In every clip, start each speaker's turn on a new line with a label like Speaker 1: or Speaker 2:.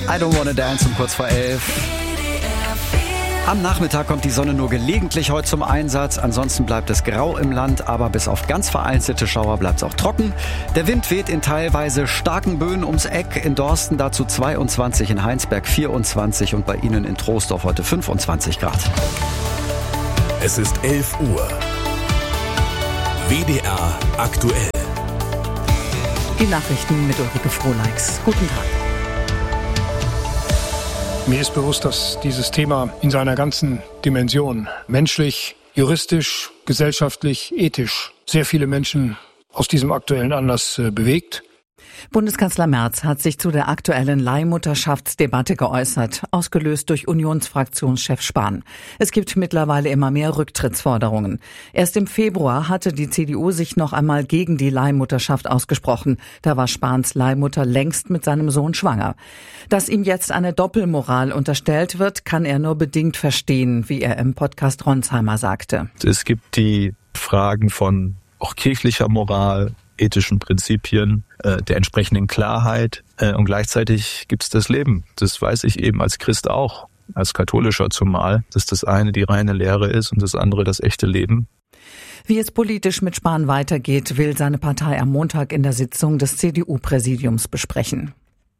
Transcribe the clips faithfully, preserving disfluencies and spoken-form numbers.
Speaker 1: I Don't Wanna Dance um kurz vor elf. Am Nachmittag kommt die Sonne nur gelegentlich heute zum Einsatz. Ansonsten bleibt es grau im Land, aber bis auf ganz vereinzelte Schauer bleibt es auch trocken. Der Wind weht in teilweise starken Böen ums Eck. In Dorsten dazu zweiundzwanzig, in Heinsberg vierundzwanzig und bei Ihnen in Troisdorf heute fünfundzwanzig Grad.
Speaker 2: Es ist elf Uhr. W D R aktuell.
Speaker 3: Die Nachrichten mit Ulrike Frohleix. Guten Tag.
Speaker 4: Mir ist bewusst, dass dieses Thema in seiner ganzen Dimension, menschlich, juristisch, gesellschaftlich, ethisch, sehr viele Menschen aus diesem aktuellen Anlass äh, bewegt.
Speaker 3: Bundeskanzler Merz hat sich zu der aktuellen Leihmutterschaftsdebatte geäußert, ausgelöst durch Unionsfraktionschef Spahn. Es gibt mittlerweile immer mehr Rücktrittsforderungen. Erst im Februar hatte die C D U sich noch einmal gegen die Leihmutterschaft ausgesprochen. Da war Spahns Leihmutter längst mit seinem Sohn schwanger. Dass ihm jetzt eine Doppelmoral unterstellt wird, kann er nur bedingt verstehen, wie er im Podcast Ronsheimer sagte.
Speaker 5: Es gibt die Fragen von auch kirchlicher Moral, ethischen Prinzipien, äh, der entsprechenden Klarheit äh, und gleichzeitig gibt es das Leben. Das weiß ich eben als Christ auch, als Katholischer zumal, dass das eine die reine Lehre ist und das andere das echte Leben.
Speaker 3: Wie es politisch mit Spahn weitergeht, will seine Partei am Montag in der Sitzung des C D U-Präsidiums besprechen.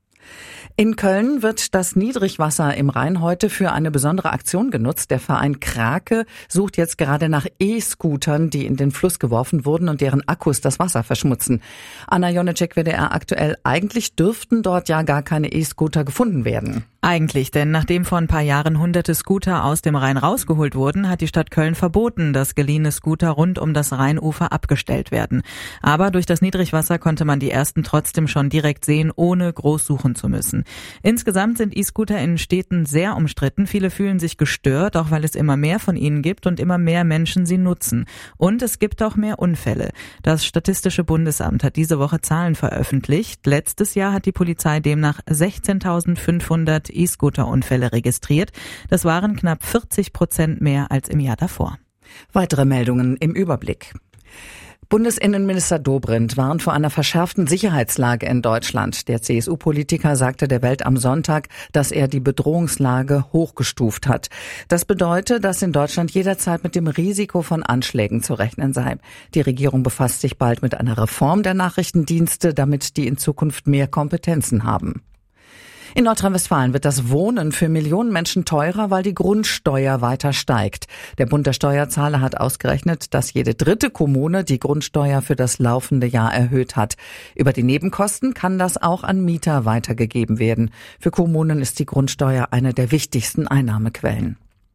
Speaker 3: In Köln wird das Niedrigwasser im Rhein heute für eine besondere Aktion genutzt. Der Verein Krake sucht jetzt gerade nach E-Scootern, die in den Fluss geworfen wurden und deren Akkus das Wasser verschmutzen. Anna Jonecek, W D R aktuell. Eigentlich dürften dort ja gar keine E-Scooter gefunden werden.
Speaker 6: Eigentlich, denn nachdem vor ein paar Jahren hunderte Scooter aus dem Rhein rausgeholt wurden, hat die Stadt Köln verboten, dass geliehene Scooter rund um das Rheinufer abgestellt werden. Aber durch das Niedrigwasser konnte man die ersten trotzdem schon direkt sehen, ohne groß suchen zu müssen. Insgesamt sind E-Scooter in Städten sehr umstritten. Viele fühlen sich gestört, auch weil es immer mehr von ihnen gibt und immer mehr Menschen sie nutzen. Und es gibt auch mehr Unfälle. Das Statistische Bundesamt hat diese Woche Zahlen veröffentlicht. Letztes Jahr hat die Polizei demnach sechzehntausendfünfhundert E-Scooter-Unfälle registriert. Das waren knapp vierzig Prozent mehr als im Jahr davor.
Speaker 3: Weitere Meldungen im Überblick. Bundesinnenminister Dobrindt warnt vor einer verschärften Sicherheitslage in Deutschland. Der C S U-Politiker sagte der Welt am Sonntag, dass er die Bedrohungslage hochgestuft hat. Das bedeutet, dass in Deutschland jederzeit mit dem Risiko von Anschlägen zu rechnen sei. Die Regierung befasst sich bald mit einer Reform der Nachrichtendienste, damit die in Zukunft mehr Kompetenzen haben. In Nordrhein-Westfalen wird das Wohnen für Millionen Menschen teurer, weil die Grundsteuer weiter steigt. Der Bund der Steuerzahler hat ausgerechnet, dass jede dritte Kommune die Grundsteuer für das laufende Jahr erhöht hat. Über die Nebenkosten kann das auch an Mieter weitergegeben werden. Für Kommunen ist die Grundsteuer eine der wichtigsten Einnahmequellen.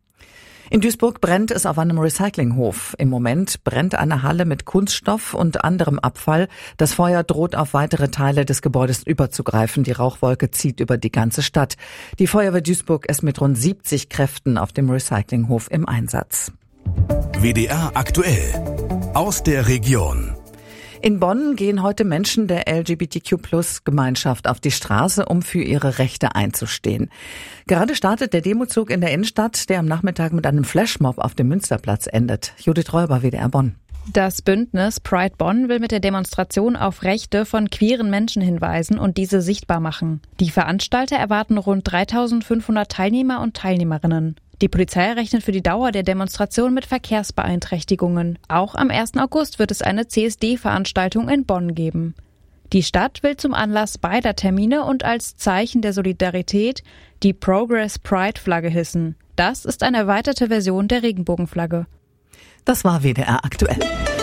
Speaker 3: In Duisburg brennt es auf einem Recyclinghof. Im Moment brennt eine Halle mit Kunststoff und anderem Abfall. Das Feuer droht auf weitere Teile des Gebäudes überzugreifen. Die Rauchwolke zieht über die ganze Stadt. Die Feuerwehr Duisburg ist mit rund siebzig Kräften auf dem Recyclinghof im Einsatz.
Speaker 2: W D R aktuell. Aus der Region.
Speaker 3: In Bonn gehen heute Menschen der L G B T Q Plus Gemeinschaft auf die Straße, um für ihre Rechte einzustehen. Gerade startet der Demozug in der Innenstadt, der am Nachmittag mit einem Flashmob auf dem Münsterplatz endet. Judith Räuber, W D R Bonn.
Speaker 7: Das Bündnis Pride Bonn will mit der Demonstration auf Rechte von queeren Menschen hinweisen und diese sichtbar machen. Die Veranstalter erwarten rund dreitausendfünfhundert Teilnehmer und Teilnehmerinnen. Die Polizei rechnet für die Dauer der Demonstration mit Verkehrsbeeinträchtigungen. Auch am ersten August wird es eine C S D-Veranstaltung in Bonn geben. Die Stadt will zum Anlass beider Termine und als Zeichen der Solidarität die Progress Pride-Flagge hissen. Das ist eine erweiterte Version der Regenbogenflagge.
Speaker 3: Das war W D R aktuell.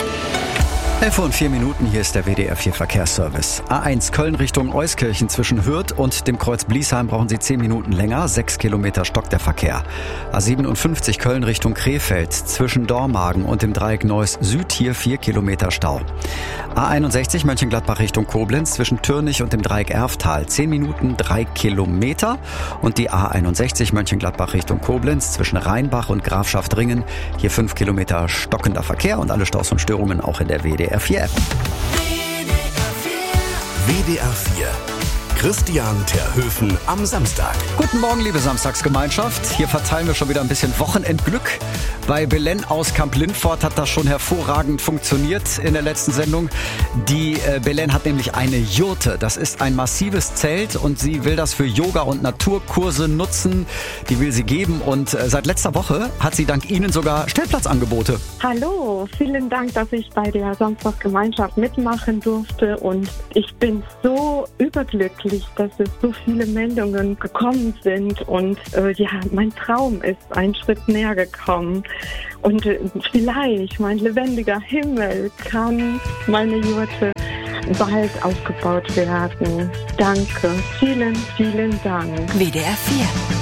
Speaker 1: elf Uhr und vier Minuten, hier ist der W D R vier Verkehrsservice. A eins Köln Richtung Euskirchen zwischen Hürth und dem Kreuz Bliesheim brauchen Sie zehn Minuten länger, sechs Kilometer stockt der Verkehr. A siebenundfünfzig Köln Richtung Krefeld zwischen Dormagen und dem Dreieck Neuss Süd hier vier Kilometer Stau. A einundsechzig Mönchengladbach Richtung Koblenz zwischen Türnich und dem Dreieck Erftal zehn Minuten, drei Kilometer. Und die A einundsechzig Mönchengladbach Richtung Koblenz zwischen Rheinbach und Grafschaft-Ringen hier fünf Kilometer stockender Verkehr und alle Staus und Störungen auch in der W D R vier App.
Speaker 2: W D R vier. Christian Terhöfen am Samstag.
Speaker 1: Guten Morgen, liebe Samstagsgemeinschaft. Hier verteilen wir schon wieder ein bisschen Wochenendglück. Bei Belen aus Kamp-Lindfort hat das schon hervorragend funktioniert in der letzten Sendung. Die äh, Belen hat nämlich eine Jurte. Das ist ein massives Zelt und sie will das für Yoga- und Naturkurse nutzen. Die will sie geben und äh, seit letzter Woche hat sie dank Ihnen sogar Stellplatzangebote.
Speaker 8: Hallo, vielen Dank, dass ich bei der Samstagsgemeinschaft mitmachen durfte und ich bin so überglücklich, dass es so viele Meldungen gekommen sind und äh, ja, mein Traum ist einen Schritt näher gekommen und äh, vielleicht mein lebendiger Himmel kann meine Jurte bald aufgebaut werden. Danke, vielen, vielen Dank.
Speaker 9: W D R vier